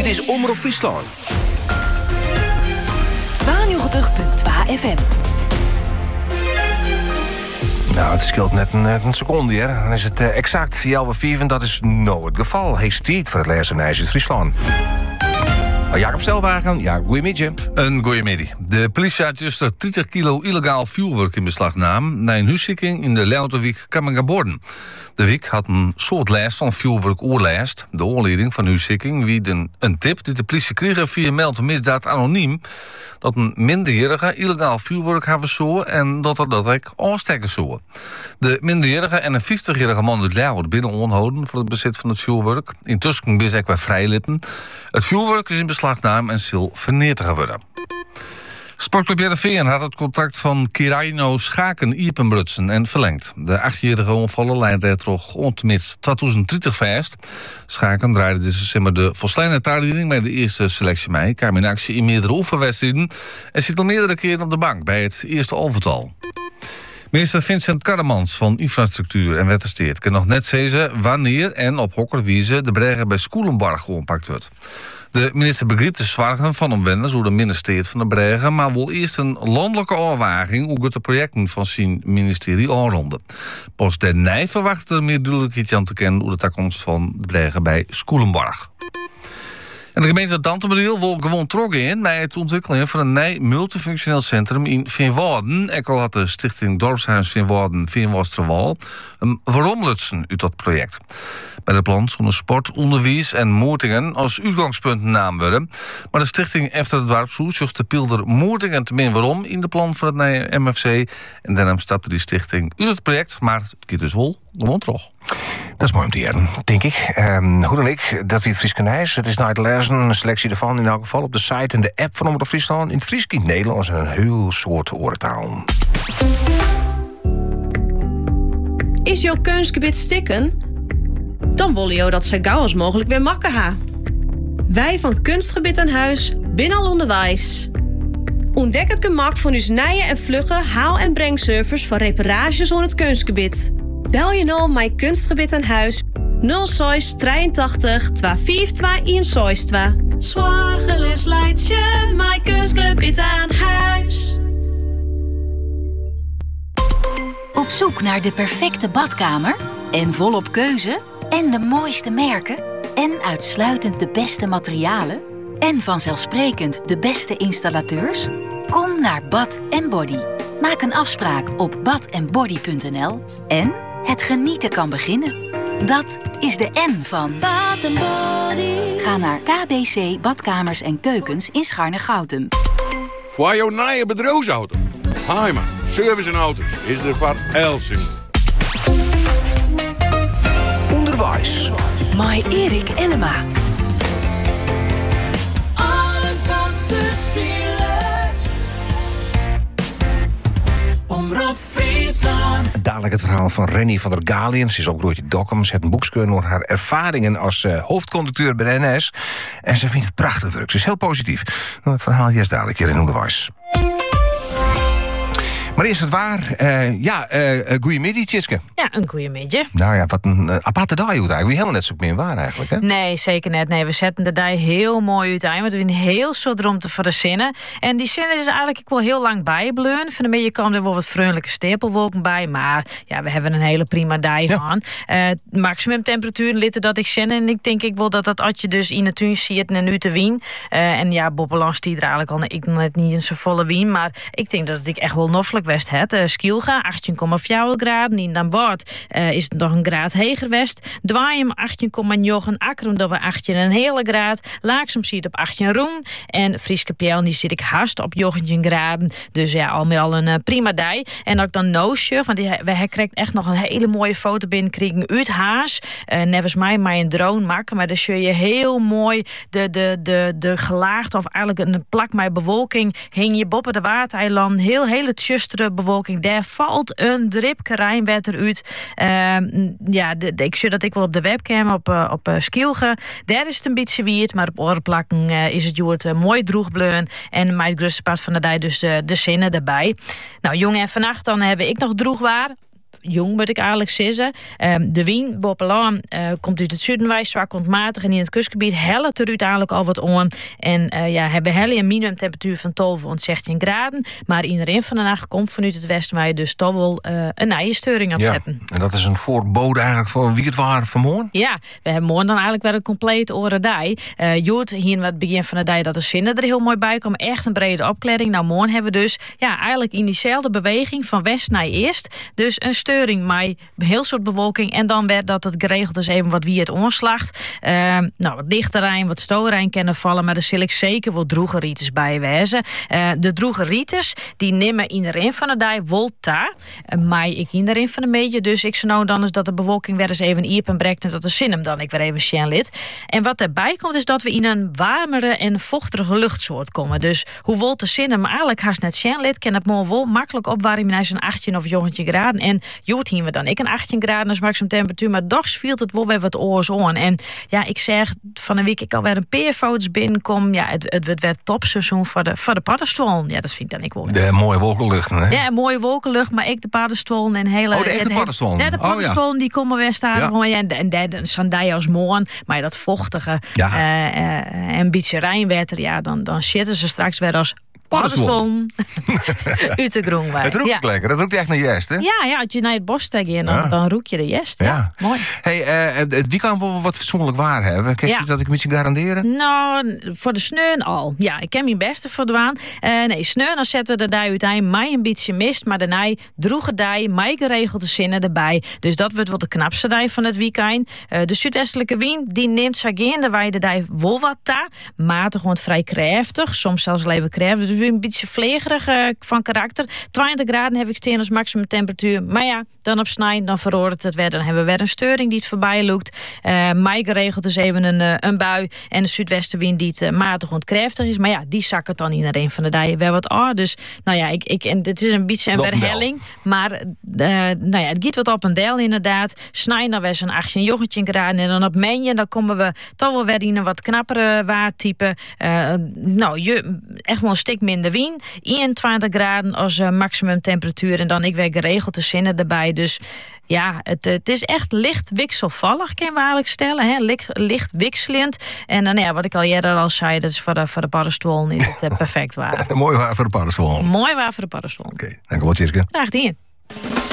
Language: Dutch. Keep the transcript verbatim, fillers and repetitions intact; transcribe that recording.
Dit is Omroep Friesland. tweeënnegentig komma twee F M. Nou, het scheelt net een, een seconde hier. Dan is het uh, exact half vier en dat is nooit het geval. Heeft tijd voor het lezen naar Friesland. Jacob Stelwagen, ja, goeiemiddag. Een goeiemiddag. De politie had juist dertig kilo illegaal vuurwerk in beslag nam na een huiszitting in de Leuterwijk Kammergaborden. De wijk had een soort lijst van vuurwerk oorlijst. De oorleding van de huiszitting wie een, een tip die de politie kreeg via meld misdaad anoniem dat een minderjarige illegaal vuurwerk hebben zo en dat er dat ik aanstekken zo. De minderjarige en een vijftigjarige man uit Leeuwarden binnen onhouden voor het bezit van het vuurwerk. Intussen ben ik bij vrijlippen. Het vuurwerk is in beslag genomen en zal vernietigd worden. Sportclub Heerenveen had het contract van Kiraino Schaken iepenbrutsen en verlengd. De achtjarige onvallen leidde toch ontenminste tweeduizend dertig vast. Schaken draaide dit december de volslijne taardiening bij de eerste selectie mei. Kwam in actie in meerdere oefenwedstrijden en zit al meerdere keren op de bank bij het eerste overtal. Minister Vincent Karremans van Infrastructuur en Wettersteert kan nog net zeggen wanneer en op hokkerwijze de bregen bij Skoelenbarg oppakt wordt. De minister begrijpt de zwaargen van omwenders hoe de ministerie van de bregen, maar wil eerst een landelijke afwaging hoe het de projecten van zijn ministerie aanronden. Pas daarna verwacht er meer duidelijkheid aan te kennen hoe de toekomst van de bregen bij Skoelenbarg. En de gemeente Dantemariel wil gewoon trokken in bij het ontwikkelen van een nieuw multifunctioneel centrum in Veenwouden. Ik al had de stichting Dorpshuis Veenwouden Veenwoudsterwal een veromlutsen uit dat project. Bij de plan zullen sport, onderwijs en moortingen als uitgangspunt naam worden. Maar de stichting Efter het Dorpshoek zocht de pilder moortingen te min waarom in de plan van het nieuwe M F C. En daarna stapte die stichting uit het project, maar het gaat dus wel gewoon terug. Dat is mooi om te horen, denk ik. Um, hoe dan ik, dat wie het Fries kan lezen. Het is naar het lezen, een selectie ervan in elk geval op de site en de app van Omroep Friesland. In het Fries, in het Nederlands en een heel soort oortaal. Is jouw kunstgebied stikken? Dan willen jou dat zo gauw als mogelijk weer makken ha. Wij van Kunstgebied aan Huis binnen al onderwijs. Ontdek het gemak van uw nije en vlugge haal- en brengservice voor reparages aan het kunstgebied. Bel je nou mijn Kunstgebied aan Huis nul zes drieëntachtig twee vijf twee een zes twee. Zorgeloos leidt je mijn Kunstgebied aan Huis. Op zoek naar de perfecte badkamer en volop keuze en de mooiste merken en uitsluitend de beste materialen en vanzelfsprekend de beste installateurs? Kom naar Bad en Body. Maak een afspraak op bad en body punt n l en het genieten kan beginnen. Dat is de N van Bad en Body. Ga naar K B C Badkamers en Keukens in Scharne-Goutem. Voor jouw nieuwe bedrijfsauto. Haima, service en auto's is er voor Elsen. Onderwijs. My Erik Enema. Alles wat te speelt. Omroep Friesland. Dadelijk het verhaal van Rennie van der Galien. Ze is ook Roortje Dokkum. Ze heeft een boekskeur door haar ervaringen als uh, hoofdconducteur bij de N S. En ze vindt het prachtig werk. Ze is heel positief. Nou, het verhaal is dadelijk hier in Onderwijs. Maar eerst het waar. Uh, ja, uh, goeiemiddag, Tjitske. Ja, een goeiemiddag. Nou ja, wat een uh, aparte dag eigenlijk. We helemaal net zo meer waar eigenlijk, hè? Nee, zeker net. Nee, we zetten de dag heel mooi uit. Want we hebben een heel soort ruimte voor de zinnen. En die zinnen is eigenlijk ik wel heel lang bijbleun. Van de middag komen er wel wat vriendelijke stapelwolken bij. Maar ja, we hebben een hele prima dag ja. van. Uh, maximum temperatuur litten dat ik zin. En ik denk ik wel dat dat als je dus in de tuin ziet en nu te wien. Uh, en ja, Bobbelands die er eigenlijk al ik net niet in zijn volle wien. Maar ik denk dat ik echt wel noffelijk west het. Uh, Skielga, achttien komma vier graden. In dan Bord uh, is het nog een graad heger west. Dwaaien achttien komma negen. Akkerum dat we achttien een hele graad. Laaksum zit op achttien roen. En Frieske Pjel die zit ik haast op negentien graden. Dus ja, al met al een uh, prima dag. En ook dan Noosje, want die, we krijgt echt nog een hele mooie foto binnenkriegen uit Haas. Uh, nevens mij maar een drone maken. Maar dan zul je heel mooi de, de, de, de gelaagde of eigenlijk een plak met bewolking hing je boven de Waardeiland. Heel, heel het justere bewolking. Daar valt een dripke rijnwetter uit. Uh, ja, de, de, ik zie dat ik wel op de webcam op, uh, op uh, Skielge. Daar is het een beetje wierd, maar op orenplakken uh, is het joert uh, mooi droegbleun. En mij het grootste part van de dag dus uh, de zinnen erbij. Nou, jongen, en vannacht dan heb ik nog droegwaar. jong, moet ik eigenlijk zeggen. Um, de wien, Boppelaan, uh, komt uit het zuidenwijs, zwaar komt matig. En in het kustgebied helpt er uiteindelijk al wat aan. En uh, ja, hebben helle een minimumtemperatuur van twaalf tot zestien graden. Maar in de van de nacht komt vanuit het westen waar je dus toch wel uh, een nijesteuring op Ja, zetten. en dat is een voorbode eigenlijk voor wie het waren vanmorgen? Ja, we hebben morgen dan eigenlijk weer een compleet oren-dij. Uh, je hoort hier in het begin van de dag dat de zinnen er heel mooi bij komen. Echt een brede opklaring. Nou, morgen hebben we dus ja, eigenlijk in diezelfde beweging van west naar eerst. Dus een steuring met een heel soort bewolking. En dan werd dat het geregeld is even wat wie het onslacht. Uh, nou, wat dichterijn, wat stoorijn kunnen vallen. Maar er zal ik zeker wel droegerieters bij wezen. Uh, de droegerieters, die nemen in de rin van de dag volta. Uh, maar ik in de rin van de meetje. Dus ik zou nou dan eens dat de bewolking weer eens even iepen breekt. En dat de zin hem dan ik weer even sjen lid. En wat erbij komt is dat we in een warmere en vochtige luchtsoort komen. Dus hoewel de zin hem eigenlijk haast net sjen lid, kan het mooi wel makkelijk opwarmen naar zo'n achttien of negentien graden. En joet hier we dan ik een achttien graden als maximum temperatuur. Maar toch viel het wel weer wat oors aan. En ja, ik zeg van een week ik alweer een paar foto's binnenkom. Ja, het, het, het werd topseizoen voor de, voor de paddenstoel. Ja, dat vind ik dan ik wel. De mooie wolkenlucht, hè? Ja, een mooie wolkenlucht, maar ik de paddenstoel en hele. Oh, de echte ja, paddenstoel. Ja, de paddenstoel, oh, ja. die komen weer staan. Ja. Mooi, en en, en, en sandij als morgen, maar dat vochtige Ja. uh, uh, en een beetje rijnwetter, ja, dan, dan zitten ze straks weer als paddenstoel. Uit de groen. Het roept ja. lekker, het roept echt naar jest, hè? Ja, ja, als je naar het bos steekt in, dan, Ja. dan roek je de jest. Ja, Ja. mooi. Hey, uh, wie kan wel wat fatsoenlijk waar hebben? Kun je Ja. dat ik misschien garanderen? Nou, voor de sneun al. Ja, ik heb mijn beste voor dwaan. Uh, nee, sneun, dan zetten we de dij uiteindelijk mij een beetje mist, maar daarna droege dij, mij geregelde zinnen erbij. Dus dat wordt wel de knapste dij van het weekend. Uh, de zuidwestelijke wind, die neemt zich in, de wij de dij wel wat ta, matig, want vrij krachtig, soms zelfs leven krachtig, dus weer een beetje vlegerig uh, van karakter. twintig graden heb ik steen als maximum temperatuur, maar ja, dan op snij, dan verroort het weer. Dan hebben we weer een steuring die het voorbij loopt. Uh, mij geregeld is even een, uh, een bui. En de zuidwestenwind die het uh, matig ontkrachtig is. Maar ja, die zakken dan in een van de dagen weer wat aan. Dus nou ja, ik, ik, en dit is een beetje een Op en verhelling. Maar uh, nou ja, het gaat wat op een deel inderdaad. Snij dan weer zo'n achttien, negentien graden. En dan op menje, dan komen we toch wel weer in een wat knappere waardtype. Uh, nou, je, echt wel een stuk minder wind. eenentwintig graden als uh, maximum temperatuur. En dan ik weer geregeld de zinnen erbij. Dus ja, het, het is echt licht wisselvallig, kan we eigenlijk stellen. Hè? Licht, licht wisselend. En dan ja, wat ik al eerder al zei, dat is voor de, voor de paddenstoel is het uh, perfect waar. Mooi waar voor de paddenstoel. Oké, Mooi waar voor de paddenstoel. dank je wel, Tjitske. Graag gedaan.